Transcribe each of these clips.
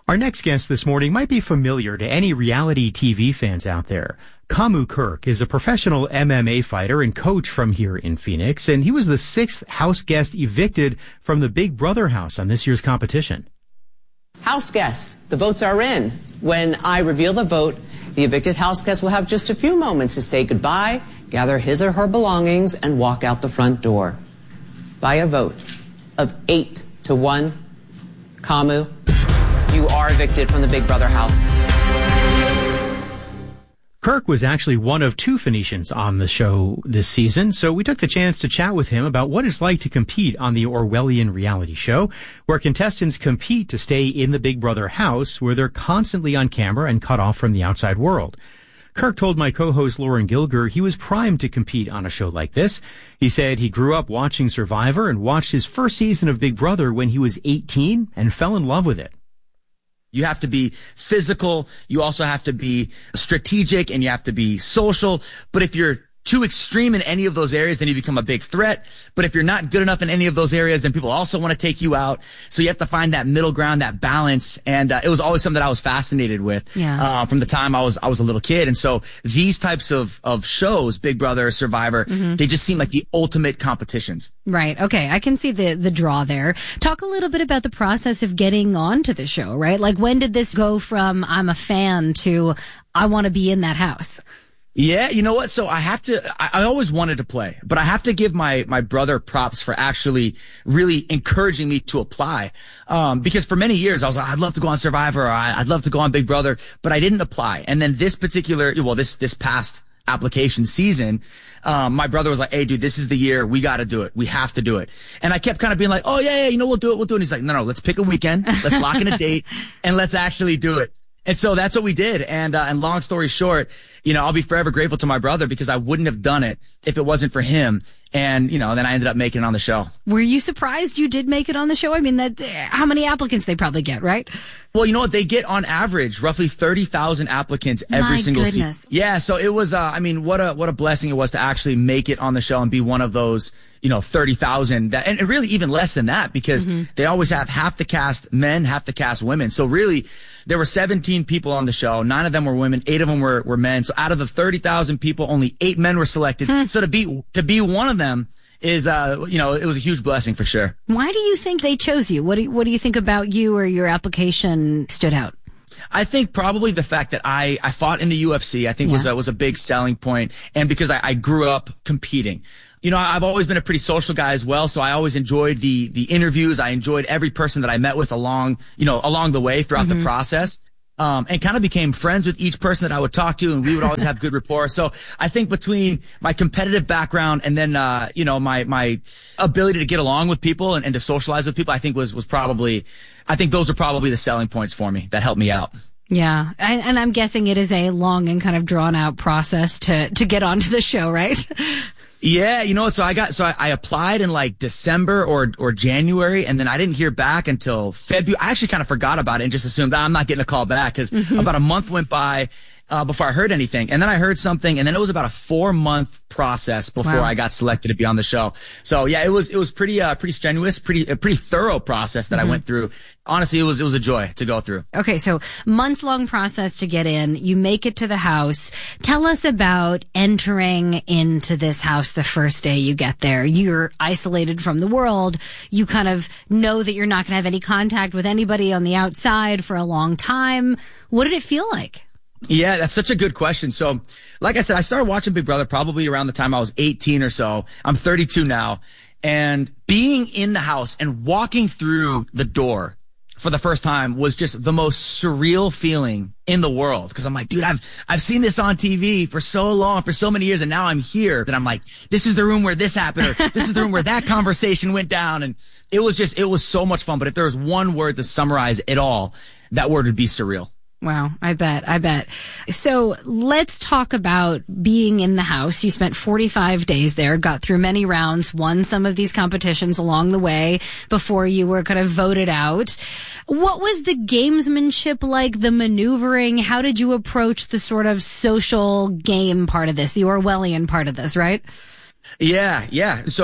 Our next guest this morning might be familiar to any reality TV fans out there. Kamu Kirk is a professional MMA fighter and coach from here in Phoenix, and he was the sixth house guest evicted from the Big Brother house on this year's competition. House guests, the votes are in. When I reveal the vote, the evicted house guest will have just a few moments to say goodbye, gather his or her belongings, and walk out the front door. By a vote of 8-1, Kamu, you are evicted from the Big Brother house. Kirk was actually one of two Phoenicians on the show this season, so we took the chance to chat with him about what it's like to compete on the Orwellian reality show, where contestants compete to stay in the Big Brother house, where they're constantly on camera and cut off from the outside world. Kirk told my co-host Lauren Gilger he was primed to compete on a show like this. He said he grew up watching Survivor and watched his first season of Big Brother when he was 18 and fell in love with it. You have to be physical. You also have to be strategic, and you have to be social. But if you're too extreme in any of those areas, then you become a big threat. But if you're not good enough in any of those areas, then people also want to take you out. So you have to find that middle ground, that balance. And it was always something that I was fascinated with from the time I was a little kid. And so these types of shows, Big Brother, Survivor, they just seem like the ultimate competitions. Right. Okay. I can see the draw there. Talk a little bit about the process of getting onto the show, right? Like, when did this go from I'm a fan to I want to be in that house? Yeah, you know what? So I always wanted to play, but I have to give my brother props for actually really encouraging me to apply. Because for many years I was like, I'd love to go on Survivor, or I'd love to go on Big Brother, but I didn't apply. And then this past application season, my brother was like, hey dude, this is the year. We got to do it. We have to do it. And I kept kind of being like, oh yeah, we'll do it. And he's like, no, let's pick a weekend. Let's lock in a date and let's actually do it. And so that's what we did. And long story short, I'll be forever grateful to my brother, because I wouldn't have done it if it wasn't for him. And, then I ended up making it on the show. Were you surprised you did make it on the show? I mean, how many applicants they probably get, right? Well, you know what? They get on average roughly 30,000 applicants every single season. Yeah. So it was, what a blessing it was to actually make it on the show and be one of those, 30,000 and really even less than that, because they always have half the cast men, half the cast women. So really there were 17 people on the show. 9 of them were women. 8 of them were men. So out of the 30,000 people, only 8 men were selected. So to be one of them is, it was a huge blessing for sure. Why do you think they chose you? What do you think about you or your application stood out? I think probably the fact that I fought in the UFC, I think was a big selling point. And because I grew up competing. I've always been a pretty social guy as well, so I always enjoyed the interviews. I enjoyed every person that I met with along the way throughout the process. And kind of became friends with each person that I would talk to, and we would always have good rapport. So I think between my competitive background and then, my ability to get along with people and to socialize with people, I think those are probably the selling points for me that helped me out. Yeah. And I'm guessing it is a long and kind of drawn out process to get onto the show, right? Yeah, so I applied in like December or January, and then I didn't hear back until February. I actually kind of forgot about it and just assumed I'm not getting a call back, because about a month went by before I heard anything. And then I heard something, and then it was about a 4-month process before I got selected to be on the show. So yeah, it was pretty strenuous, pretty thorough process that I went through. Honestly, it was a joy to go through. Okay. So months-long process to get in. You make it to the house. Tell us about entering into this house the first day you get there. You're isolated from the world. You kind of know that you're not going to have any contact with anybody on the outside for a long time. What did it feel like? Yeah, that's such a good question. So, like I said, I started watching Big Brother probably around the time I was 18 or so. I'm 32 now. And being in the house and walking through the door for the first time was just the most surreal feeling in the world. Cause I'm like, dude, I've seen this on TV for so long, for so many years. And now I'm here that I'm like, this is the room where this happened, or this is the room where that conversation went down. And it was so much fun. But if there was one word to summarize it all, that word would be surreal. Wow. I bet. So let's talk about being in the house. You spent 45 days there, got through many rounds, won some of these competitions along the way before you were kind of voted out. What was the gamesmanship like, the maneuvering? How did you approach the sort of social game part of this, the Orwellian part of this, right? Yeah. So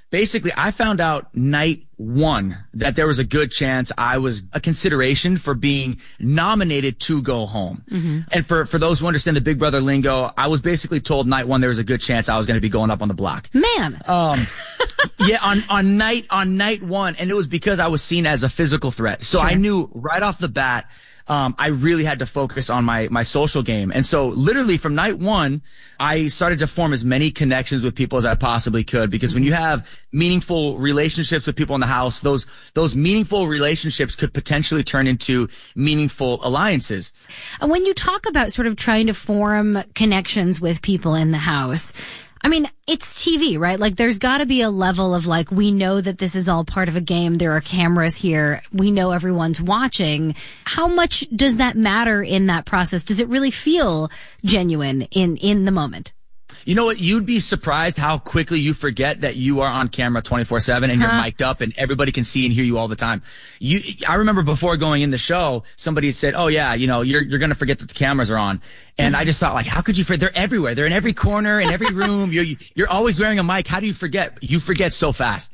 basically I found out night one that there was a good chance I was a consideration for being nominated to go home. Mm-hmm. And for those who understand the Big Brother lingo, I was basically told night one there was a good chance I was going to be going up on the block. Man. Yeah, on night one. And it was because I was seen as a physical threat. So I knew right off the bat, I really had to focus on my social game. And so literally from night one, I started to form as many connections with people as I possibly could, because when you have meaningful relationships with people in the house, those meaningful relationships could potentially turn into meaningful alliances. And when you talk about sort of trying to form connections with people in the house, I mean, it's TV, right? Like, there's got to be a level of like, we know that this is all part of a game. There are cameras here. We know everyone's watching. How much does that matter in that process? Does it really feel genuine in the moment? You know what? You'd be surprised how quickly you forget that you are on camera 24/7 and you're mic'd up and everybody can see and hear you all the time. I remember before going in the show, somebody said, "Oh yeah, you're going to forget that the cameras are on." And I just thought, like, how could you forget? They're everywhere. They're in every corner, in every room. You're always wearing a mic. How do you forget? You forget so fast.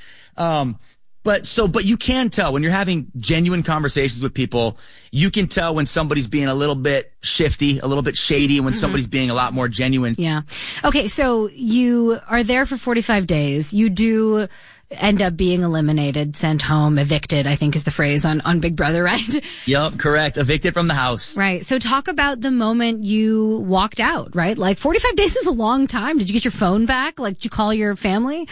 But you can tell when you're having genuine conversations with people, you can tell when somebody's being a little bit shifty, a little bit shady, and when somebody's being a lot more genuine. Yeah. Okay. So you are there for 45 days. You do end up being eliminated, sent home, evicted, I think is the phrase on Big Brother, right? Yep, correct. Evicted from the house. Right. So talk about the moment you walked out, right? Like 45 days is a long time. Did you get your phone back? Like, did you call your family?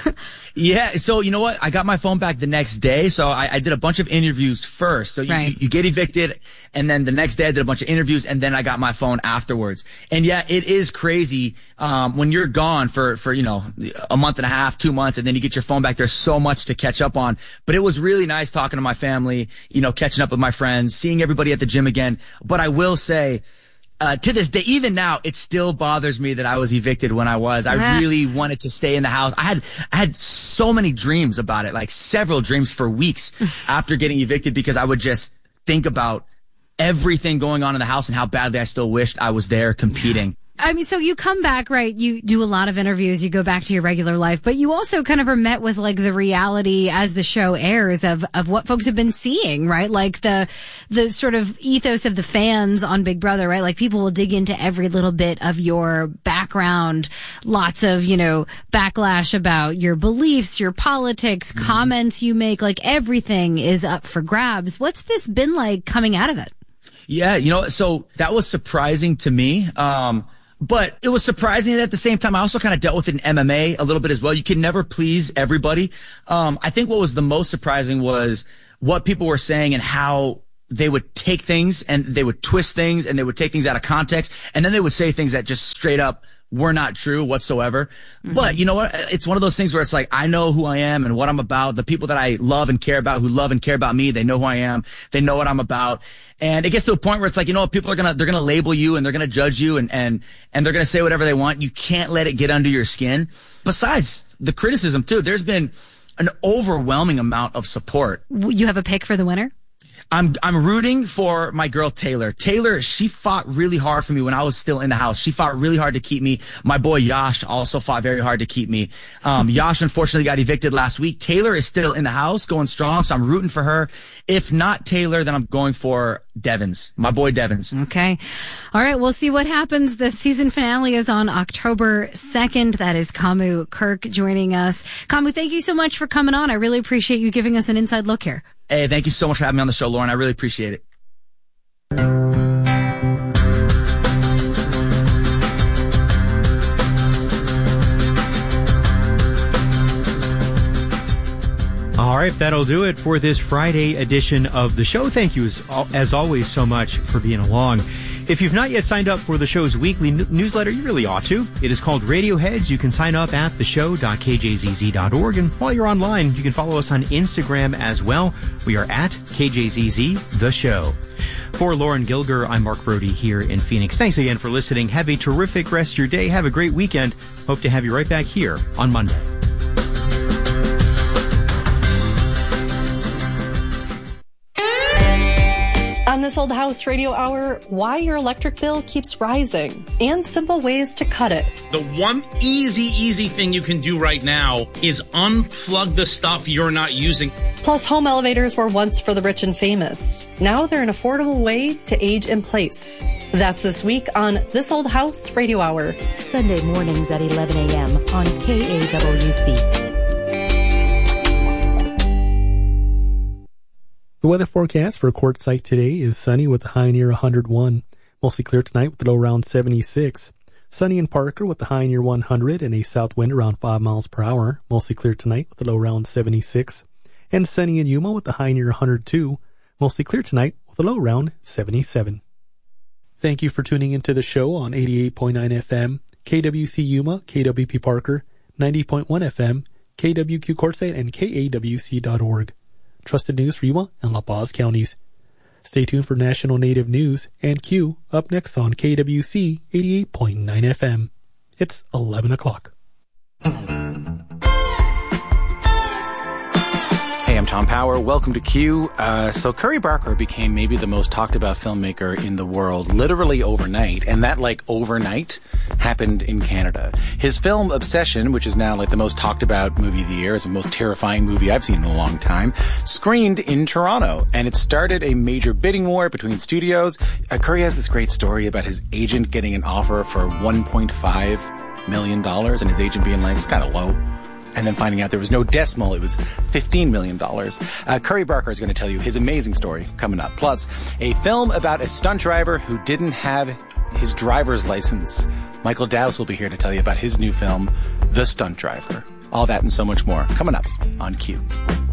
Yeah. So you know what? I got my phone back the next day. So I did a bunch of interviews first. So you get evicted, and then the next day I did a bunch of interviews, and then I got my phone afterwards. And yeah, it is crazy. When you're gone for a month and a half, 2 months, and then you get your phone back, there's so much to catch up on. But it was really nice talking to my family, catching up with my friends, seeing everybody at the gym again. But I will say, to this day, even now, it still bothers me that I was evicted when I was. I really wanted to stay in the house. I had so many dreams about it, like several dreams for weeks after getting evicted, because I would just think about everything going on in the house and how badly I still wished I was there competing. I mean, so you come back, right? You do a lot of interviews, you go back to your regular life, but you also kind of are met with like the reality as the show airs of what folks have been seeing, right? Like the sort of ethos of the fans on Big Brother, right? Like people will dig into every little bit of your background, lots of, backlash about your beliefs, your politics, comments you make, like everything is up for grabs. What's this been like coming out of it? Yeah, so that was surprising to me. But it was surprising that at the same time, I also kind of dealt with it in MMA a little bit as well. You can never please everybody. I think what was the most surprising was what people were saying and how they would take things and they would twist things and they would take things out of context. And then they would say things that just straight up were not true whatsoever. Mm-hmm. But you know what? It's one of those things where it's like, I know who I am and what I'm about. The people that I love and care about, who love and care about me, they know who I am. They know what I'm about. And it gets to a point where it's like, people are they're gonna label you and they're gonna judge you and they're gonna say whatever they want. You can't let it get under your skin. Besides the criticism too, there's been an overwhelming amount of support. You have a pick for the winner? I'm rooting for my girl Taylor. Taylor, she fought really hard for me when I was still in the house. She fought really hard to keep me. My boy Yash also fought very hard to keep me. Yash unfortunately got evicted last week. Taylor is still in the house, going strong, so I'm rooting for her. If not Taylor, then I'm going for Devins, my boy Devins. Okay. All right, we'll see what happens. The season finale is on October 2nd. That is Kamu Kirk joining us. Kamu, thank you so much for coming on. I really appreciate you giving us an inside look here. Hey, thank you so much for having me on the show, Lauren. I really appreciate it. All right, that'll do it for this Friday edition of the show. Thank you, as always, so much for being along. If you've not yet signed up for the show's weekly newsletter, you really ought to. It is called Radioheads. You can sign up at theshow.kjzz.org. And while you're online, you can follow us on Instagram as well. We are at KJZZ The Show. For Lauren Gilger, I'm Mark Brody here in Phoenix. Thanks again for listening. Have a terrific rest of your day. Have a great weekend. Hope to have you right back here on Monday. On This Old House Radio Hour, why your electric bill keeps rising and simple ways to cut it. The one easy thing you can do right now is unplug the stuff you're not using. Plus, home elevators were once for the rich and famous. Now they're an affordable way to age in place. That's this week on This Old House Radio Hour. Sunday mornings at 11 a.m. on KAWC. The weather forecast for Quartzsite today is sunny with a high near 101. Mostly clear tonight with a low around 76. Sunny in Parker with a high near 100 and a south wind around 5 miles per hour. Mostly clear tonight with a low around 76. And sunny in Yuma with a high near 102. Mostly clear tonight with a low around 77. Thank you for tuning into the show on 88.9 FM, KWC Yuma, KWP Parker, 90.1 FM, KWQ Quartzsite, and KAWC.org. Trusted news for Yuma and La Paz counties. Stay tuned for National Native News and Q up next on KWC 88.9 FM. It's 11 o'clock. Hey, I'm Tom Power. Welcome to Q. So Curry Barker became maybe the most talked about filmmaker in the world literally overnight. And that overnight happened in Canada. His film Obsession, which is now the most talked about movie of the year, is the most terrifying movie I've seen in a long time, screened in Toronto. And it started a major bidding war between studios. Curry has this great story about his agent getting an offer for $1.5 million and his agent being it's kind of low. And then finding out there was no decimal, it was $15 million. Curry Barker is going to tell you his amazing story coming up. Plus, a film about a stunt driver who didn't have his driver's license. Michael Dowse will be here to tell you about his new film, The Stunt Driver. All that and so much more coming up on Q.